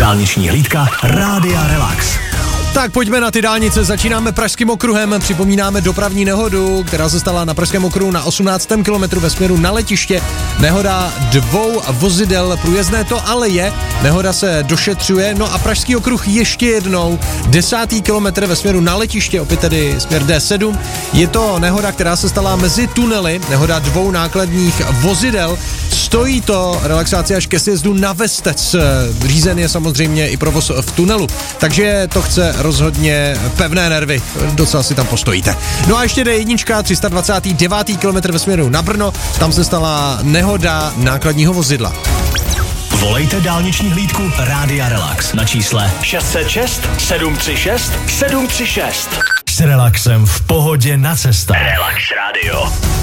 Dálniční hlídka Rádia Relax. Tak pojďme na ty dálnice, začínáme Pražským okruhem, připomínáme dopravní nehodu, která se stala na Pražském okruhu na 18. kilometru ve směru na letiště. Nehoda 2 vozidel, průjezdné to ale je, nehoda se došetřuje, no a Pražský okruh ještě jednou, 10. kilometr ve směru na letiště, opět tedy směr D7. Je to nehoda, která se stala mezi tunely, nehoda 2 nákladních vozidel. Stojí to relaxaci až ke sjezdu na Vestec. Řízen je samozřejmě i provoz v tunelu, takže to chce rozhodně pevné nervy. Docela si tam postojíte. No a ještě D1, 329. kilometr ve směru na Brno. Tam se stala nehoda nákladního vozidla. Volejte dálniční hlídku Rádia Relax na čísle 606 736 736. S relaxem v pohodě na cestách. Relax Radio.